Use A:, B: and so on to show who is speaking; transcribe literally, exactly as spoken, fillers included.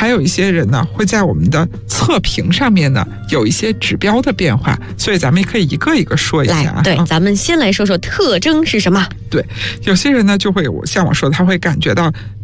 A: 还有一些人呢会在我们的测评上面呢有一些指标的变化，所以咱们也可以一个一个说一下啊。
B: 对，咱们先来说说特征是什么。
A: 对，有些人呢就会像我说的，他会感觉到